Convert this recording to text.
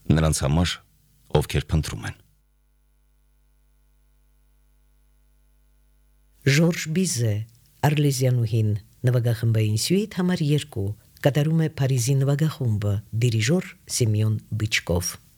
նրանց համար, ովքեր փնտրում են։ Ժորժ Բիզե, Արլեզյանուհին, նվագախմբային սյուիթ համար 2, կատարում է Փարիզի նվագախումբը, դիրիժոր Սեմյոն Բիչկով։